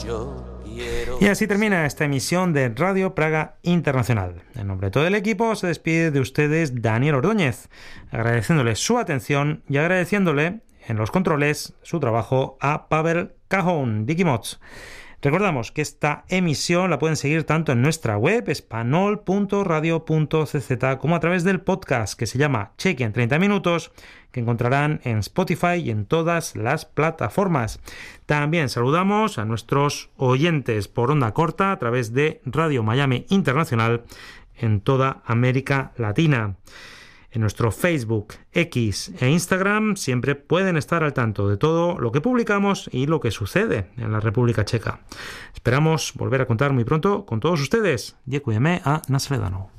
Y así termina esta emisión de Radio Praga Internacional. En nombre de todo el equipo se despide de ustedes Daniel Ordóñez, agradeciéndole su atención y agradeciéndole en los controles su trabajo a Pavel Cajón, Dikimots. Recordamos que esta emisión la pueden seguir tanto en nuestra web espanol.radio.cz como a través del podcast que se llama Chequi en 30 minutos, que encontrarán en Spotify y en todas las plataformas. También saludamos a nuestros oyentes por onda corta a través de Radio Miami Internacional en toda América Latina. En nuestro Facebook, X e Instagram siempre pueden estar al tanto de todo lo que publicamos y lo que sucede en la República Checa. Esperamos volver a contar muy pronto con todos ustedes. Děkujeme a nashledanou.